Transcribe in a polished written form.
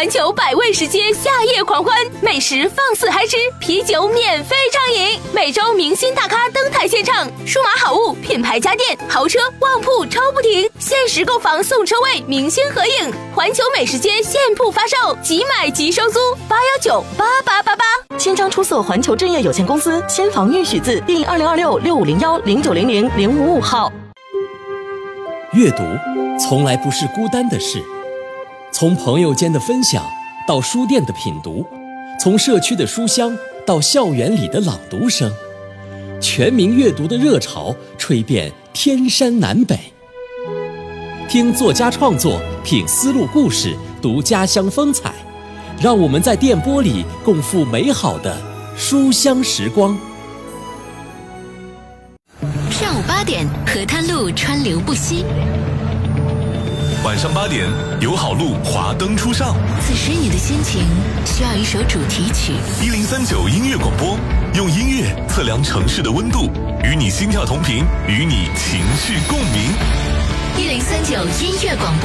环球百味食街夏夜狂欢，美食放肆嗨吃，啤酒免费畅饮，每周明星大咖登台献唱，数码好物、品牌家电、豪车、旺铺抽不停，限时购房送车位，明星合影，环球美食街现铺发售，即买即收租，8198888。 新章出售环球正业有限公司先房预许字第202665010900-055号。 阅读从来不是孤单的事，从朋友间的分享到书店的品读，从社区的书香到校园里的朗读声，全民阅读的热潮吹遍天山南北。听作家创作，品丝路故事，读家乡风采，让我们在电波里共赴美好的书香时光。 上午8点，河滩路川流不息； 晚上8点，友好路华灯初上。 此时你的心情需要一首主题曲。 1039音乐广播，用音乐测量城市的温度，与你心跳同频，与你情绪共鸣。 1039音乐广播。